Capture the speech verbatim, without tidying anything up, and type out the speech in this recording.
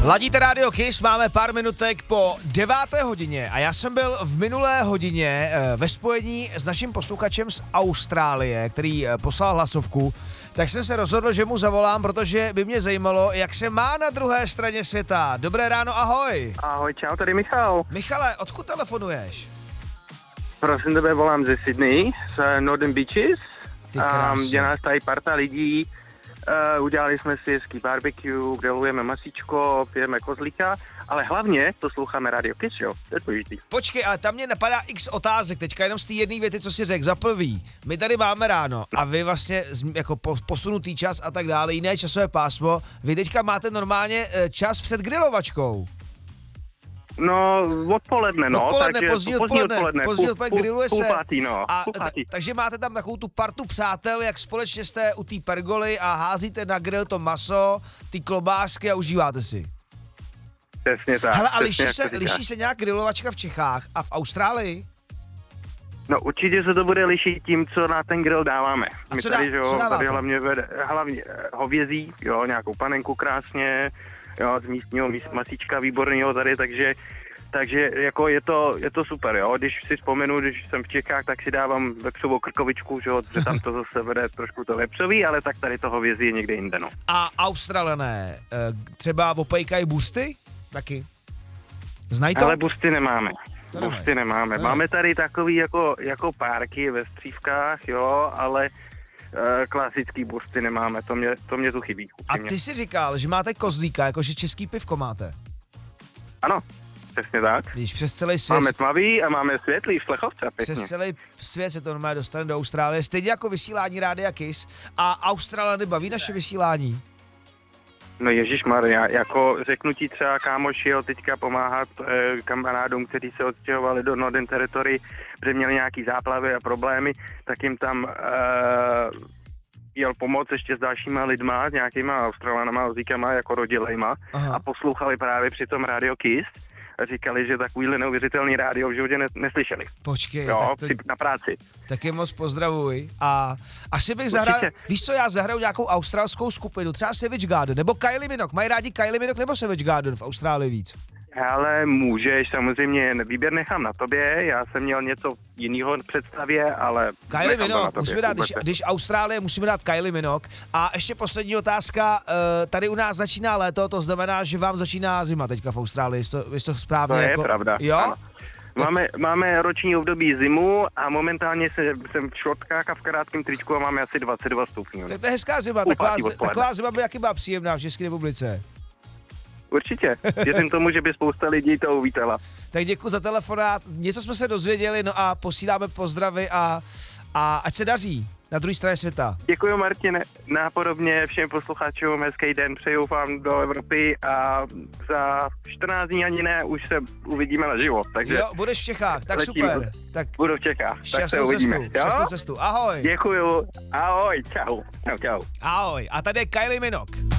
Ladíte Radio Kiss, máme pár minutek po deváté hodině a já jsem byl v minulé hodině ve spojení s naším posluchačem z Austrálie, který poslal hlasovku, tak jsem se rozhodl, že mu zavolám, protože by mě zajímalo, jak se má na druhé straně světa. Dobré ráno, ahoj. Ahoj, čau, tady Michal. Michale, odkud telefonuješ? Prosím tebe, volám ze Sydney, z Northern Beaches. Ty krásně. Je nás tady parta lidí. Uh, udělali jsme si hezký barbecue, grillujeme masíčko, pijeme kozlíka, ale hlavně posloucháme Radio Kiss, jo? To je důležitý. Počkej, ale tam mě napadá x otázek, teďka jenom z té jedné věty, co si řekl, za prvý. My tady máme ráno a vy vlastně jako posunutý čas a tak dále, jiné časové pásmo, vy teďka máte normálně čas před grilovačkou. No, odpoledne, no. Odpoledne, takže pozdní odpoledne, odpoledne, pozdní odpoledne, grilluje půl se. pátý, no. A, půl pátý. t- takže máte tam takovou tu partu přátel, jak společně jste u té pergoly a házíte na grill to maso, ty klobásky a užíváte si. Přesně tak. Hele, a liší přesně, se, liší se nějak grilovačka v Čechách a v Austrálii? No určitě se to bude lišit tím, co na ten grill dáváme. A My co tady, dá- že jo, co dáváte? tady hlavně, vede, hlavně eh, hovězí, jo, nějakou panenku krásně, jo, z místního míst masíčka výborného tady, takže Takže jako je to, je to super, jo. Když si vzpomenu, když jsem v Čechách, tak si dávám vepřovou krkovičku, že, jo, že tam to zase vede trošku to vepřový, ale tak tady toho vězí je někde jinde, no. A Australané třeba opejkají busty? Taky. Znají to? Ale busty nemáme. To busty nemáme. To Máme tady takový jako, jako párky ve střívkách, jo, ale uh, klasický busty nemáme, to mě, to mě tu chybí. A upřímně. ty jsi říkal, že máte kozlíka, jakože český pivko máte. Ano, přesně tak. Když přes celý svět... Máme tmavý a máme světlý šlechovce, pěkně. Přes celý svět se to normálně dostane do Austrálie, stejně jako vysílání Rádia Kiss. A Australany baví naše vysílání? No ježišmarja, jako řeknu ti třeba kámoš jel teďka pomáhat e, kamarádům, kteří se odstěhovali do Northern Territory, protože měli nějaký záplavy a problémy, tak jim tam e, jel pomoct ještě s dalšíma lidma, s nějakýma Australanama, ozíkama, jako rodilejma. Aha. A poslouchali právě při tom Radio Kiss a říkali, že takovýhle neuvěřitelný rádio v životě ne, neslyšeli. Počkej, Jo, tak, to, při, na práci. tak je moc pozdravuj. A asi bych zahrál, víš co, já zahraju nějakou australskou skupinu, třeba Savage Garden, nebo Kylie Minogue. Mají rádi Kylie Minogue nebo Savage Garden v Austrálii víc? Ale můžeš, samozřejmě výběr nechám na tobě, já jsem měl něco jiného v představě, ale... Kylie Minogue, musíme dát, když, když Austrálie, musíme dát Kylie Minogue. A ještě poslední otázka, tady u nás začíná léto, to znamená, že vám začíná zima teďka v Austrálii, je to, je to správně? To je jako, pravda, Jo? ano. Máme, máme roční období zimu a momentálně se, jsem v šortkách a v krátkém tričku a máme asi dvacet dva stupňů. Tak to je hezká zima, Půl taková, pátý zi- odpoledne. taková zima by jaký byla příjemná v České republice. Určitě, věřím tomu, že by spousta lidí to uvítala. Tak děkuji za telefonát, něco jsme se dozvěděli, no a posíláme pozdravy a, a ať se daří na druhé straně světa. Děkuji, Martine, nápodobně všem posluchačům, hezký den, přeju vám do Evropy a za čtrnáct dní ani ne, už se uvidíme naživo, takže Jo, budeš v Čechách, tak letím. super. Tak budu v Čechách, tak se šťastnou uvidíme. cestu, šťastnou cestu, ahoj. Děkuju, ahoj, čau, čau, čau. Ahoj, a tady je Kylie Minogue.